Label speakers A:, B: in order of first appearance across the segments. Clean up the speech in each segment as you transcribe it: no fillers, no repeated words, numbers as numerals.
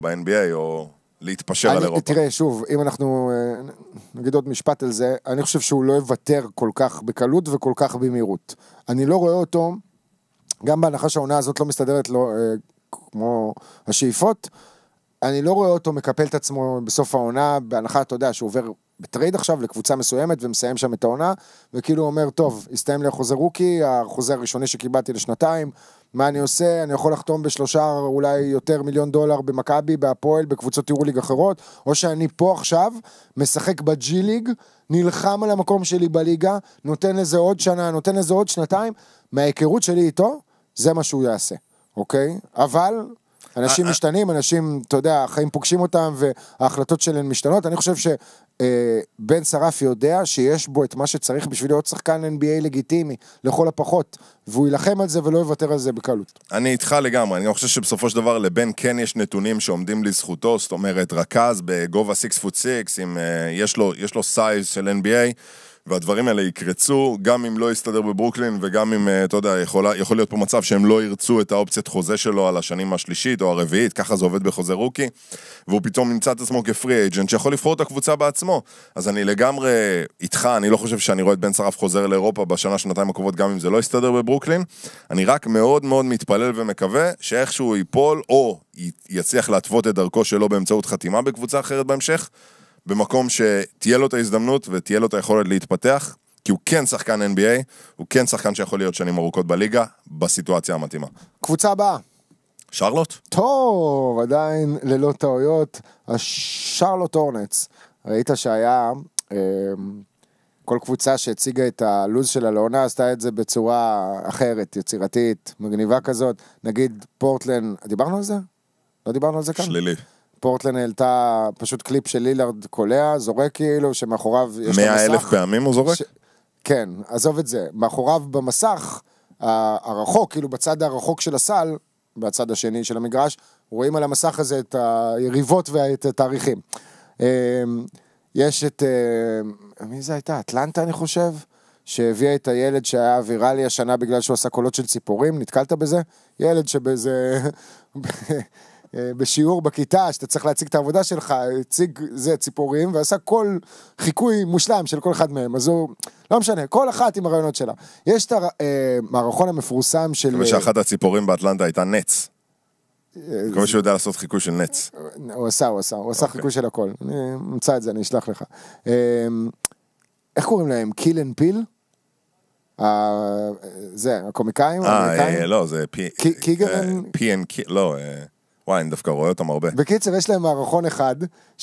A: ב-NBA או להתפשר על אירופה.
B: תראה, שוב, אם אנחנו נגיד עוד משפט על זה, אני חושב שהוא לא יוותר כל כך בקלות וכל כך במהירות. אני לא רואה אותו, גם בהנחה שהעונה הזאת לא מסתדרת לו, כמו השאיפות, אני לא רואה אותו מקפל את עצמו בסוף העונה, בהנחה, אתה יודע, שהוא עובר בטרייד עכשיו לקבוצה מסוימת ומסיים שם את העונה, וכאילו אומר, טוב, הסתיים לי החוזה רוקי, החוזה הראשוני שקיבלתי לשנתיים, מה אני עושה? אני יכול לחתום בשלושה, אולי יותר $1,000,000 במכבי, בהפועל, בקבוצות יורוליג אחרות, או שאני פה עכשיו, משחק בג'י ליג, נלחם על המקום שלי בליגה, נותן לזה עוד שנה, נותן לזה עוד שנתיים, מההיכרות שלי איתו, זה מה שהוא יעשה, אוקיי? אבל אנשים משתנים, אנשים, אתה יודע, החיים פוגשים אותם, וההחלטות שלהם משתנות. אני חושב שבן שרף יודע שיש בו את מה שצריך בשביל להיות שחקן NBA לגיטימי, לכל הפחות, והוא ילחם על זה ולא יוותר על זה בקלות.
A: אני איתך לגמרי, אני חושב שבסופו של דבר לבן כן יש נתונים שעומדים לזכותו, זאת אומרת, רכז בגובה 6'6", יש לו סייז של NBA, והדברים האלה יקרצו, גם אם לא יסתדר בברוקלין, וגם אם, אתה יודע, יכול להיות פה מצב שהם לא ירצו את האופציית חוזה שלו על השנים השלישית או הרביעית, ככה זה עובד בחוזה רוקי, והוא פתאום נמצא את עצמו כפרי אייג'נט, שיכול לבחור את הקבוצה בעצמו. אז אני לגמרי איתך, אני לא חושב שאני רואה את בן שרף חוזר לאירופה בשנה, שנתיים הקרובות, גם אם זה לא יסתדר בברוקלין. אני רק מאוד מאוד מתפלל ומקווה שאיכשהו ייפול, או יצליח להתוות את דרכו שלו באמצעות חתימה בקבוצה אחרת בהמשך, במקום שתהיה לו את ההזדמנות ותהיה לו את היכולת להתפתח, כי הוא כן שחקן NBA, הוא כן שחקן שיכול להיות שנים ארוכות בליגה, בסיטואציה המתאימה.
B: קבוצה הבאה.
A: שרלוט?
B: טוב, עדיין ללא טעויות, השרלוט הורנטס. ראית שהיה, כל קבוצה שהציגה את הלוז שלה לעונה, עשתה את זה בצורה אחרת, יצירתית, מגניבה כזאת. נגיד פורטלנד, דיברנו על זה? לא דיברנו על זה כאן?
A: שלילי.
B: פורטלנד העלתה פשוט קליפ של לילארד קולע, זורק כאילו, שמאחוריו יש
A: 100,000 פעמים הוא זורק?
B: כן, עזוב את זה. מאחוריו במסך, הרחוק, כאילו בצד הרחוק של הסל, בצד השני של המגרש, רואים על המסך הזה את היריבות ואת התאריכים. יש את, מי זה הייתה? אטלנטה אני חושב, שהביאה את הילד שהיה ויראלי השנה בגלל שהוא עשה קולות של ציפורים, נתקלת בזה? ילד שבאיזה... בשיעור בכיתה, שאתה צריך להציג את העבודה שלך, הציג זה ציפורים, ועשה כל חיקוי מושלם של כל אחד מהם, אז הוא, לא משנה, כל אחת עם הרעיונות שלה. יש את המערכון המפורסם של...
A: ושאחת הציפורים באטלנטה הייתה נץ. כמו שהוא יודע לעשות חיקוי של נץ.
B: הוא עשה חיקוי של הכל. אני אמצא את זה, אני אשלח לך. איך קוראים להם? קיל אנד פיל? זה, הקומיקאים?
A: לא, זה
B: קיגן...
A: פי אנד קיל, לא... וואי, אני דווקא רואה אותם הרבה.
B: בקיצר, יש להם מערכון אחד,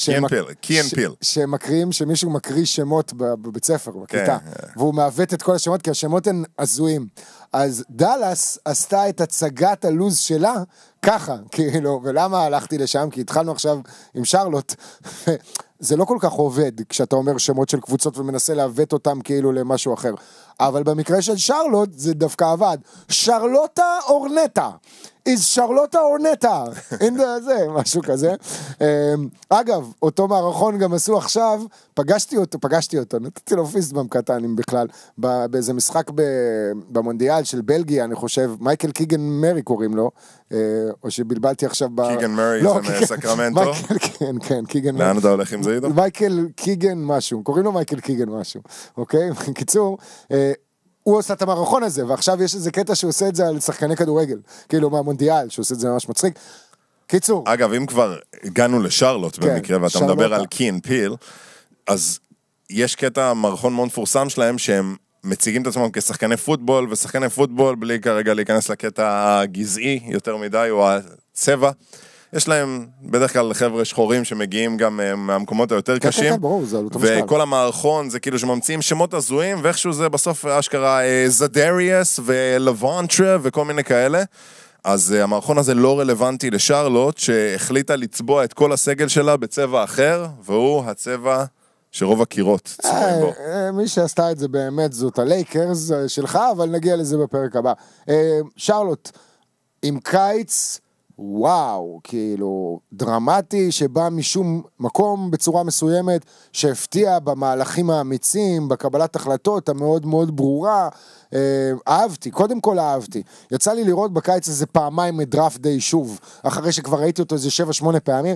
B: שמקרים, שמישהו מקריא שמות בבית ספר, בכיתה, והוא מעוות את כל השמות, כי השמות הן עזויים. אז דלס עשתה את הצגת הלוז שלה, ככה, כאילו, ולמה הלכתי לשם? כי התחלנו עכשיו עם שרלוט, זה לא כל כך עובד, כשאתה אומר שמות של קבוצות ומנסה לעוות אותם כאילו למשהו אחר. אבל במקרה של שרלוט, זה דווקא עבד. שרלוטה אורנטה. is שרלוטה אורנטה. זה, משהו כזה. אגב, אותו מערכון גם עשו עכשיו, פגשתי אותו, נתתי לו פיסטבאם קטן, אם בכלל, באיזה משחק במונדיאל של בלגיה, אני חושב, מייקל קיגן מרי קוראים לו, או שבלבלתי עכשיו
A: קיגן מרי, זה מסקרמנטו?
B: כן, קיגן מרי.
A: לאן אתה הולך עם זה איתו?
B: מייקל קיגן משהו, קוראים לו מייקל קיגן משהו, אוקיי? בקיצור, הוא עושה את המערכון הזה, ועכשיו יש איזה קטע שהוא עושה את זה על שחקני כדורגל, כאילו מהמונדיאל, שהוא עושה את זה ממש מצחיק. קיצור.
A: אגב, אם כבר הגענו לשרלוט במקרה, ואתה מדבר על קי אנד פיל, אז יש קטע מערכון מאוד מפורסם שלהם, שהם מציגים את עצמם כשחקני פוטבול, ושחקני פוטבול, בלי כרגע להיכנס לקטע הגזעי יותר מדי, או הצבע. יש להם בדרך כלל חבר'ה שחורים שמגיעים גם מהמקומות היותר קשים, וכל המערכון זה כאילו שממציאים שמות הזויים, ואיכשהו זה בסוף אשכרה זדריאס ולוונטרה וכל מיני כאלה. אז המערכון הזה לא רלוונטי לשרלוט, שהחליטה לצבוע את כל הסגל שלה בצבע אחר, והוא הצבע שרוב הקירות צבועים בו.
B: מי שעשתה את זה באמת זאת הלייקרס שלך, אבל נגיע לזה בפרק הבא. שרלוט, עם קיץ... וואו, כאילו, דרמטי שבא משום מקום בצורה מסוימת, שהפתיע במהלכים האמיצים, בקבלת החלטות המאוד מאוד ברורה, אהבתי, קודם כל אהבתי. יצא לי לראות בקיץ הזה פעמיים מדראפט די שוב, אחרי שכבר ראיתי אותו איזה 7-8 פעמים,